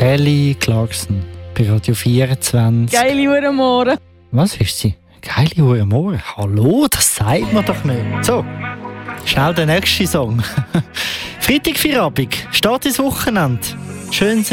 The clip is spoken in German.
Kelly Clarkson bei Radio 24. Geile Uhr am Morgen. Was ist sie? Geile Uhr am Morgen? Hallo, das sagt man doch nicht. So, schnell der nächste Song. Freitagfeierabend, steht ins Wochenende. Schön